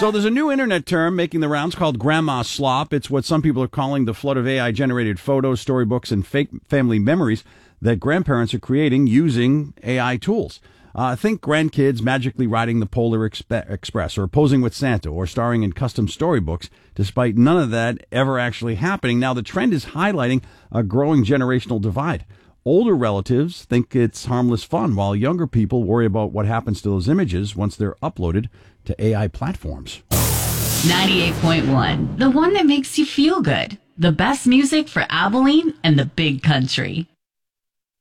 So there's a new internet term making the rounds called grandma slop. It's what some people are calling the flood of AI-generated photos, storybooks, and fake family memories that grandparents are creating using AI tools. Think grandkids magically riding the Polar Express or posing with Santa or starring in custom storybooks, despite none of that ever actually happening. Now, the trend is highlighting a growing generational divide. Older relatives think it's harmless fun, while younger people worry about what happens to those images once they're uploaded to AI platforms. 98.1, the one that makes you feel good. The best music for Abilene and the big country.